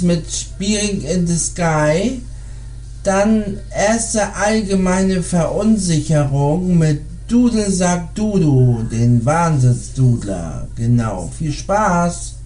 Text mit Being in the Sky. Dann erste allgemeine Verunsicherung mit Dudelsack Dudu, den Wahnsinnsdudler. Genau, viel Spaß!